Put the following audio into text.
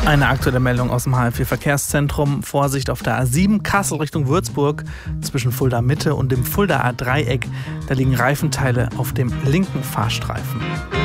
Eine aktuelle Meldung aus dem HF4-Verkehrszentrum. Vorsicht auf der A7 Kassel Richtung Würzburg zwischen Fulda Mitte und dem Fuldaer Dreieck. Da liegen Reifenteile auf dem linken Fahrstreifen.